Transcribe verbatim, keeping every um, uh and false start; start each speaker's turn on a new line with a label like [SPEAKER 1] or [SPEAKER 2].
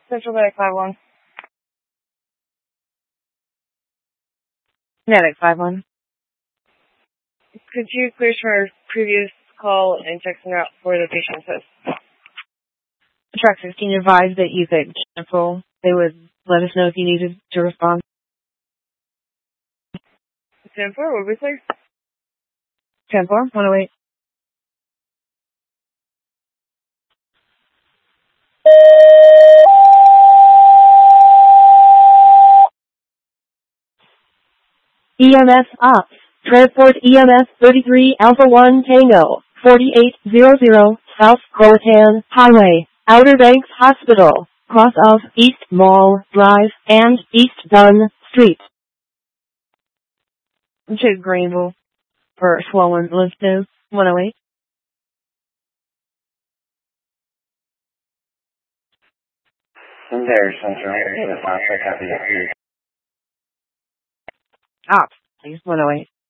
[SPEAKER 1] Central Medic five one.
[SPEAKER 2] Medic five one.
[SPEAKER 1] Could you clear from our previous call and text route for the patient assist?
[SPEAKER 2] Track fifteen advised that you could cancel. They would let us know if you needed to respond.
[SPEAKER 1] ten four, what did we clear?
[SPEAKER 2] ten four, one oh eight. E M S ops. Transport E M S thirty-three Alpha one Tango, forty-eight hundred South Croatan Highway, Outer Banks Hospital, cross of East Mall Drive and East Dunn Street. To Greenville for swollen lymph node, one oh eight.
[SPEAKER 3] There's Central. Copy.
[SPEAKER 2] Ops, please, one oh eight.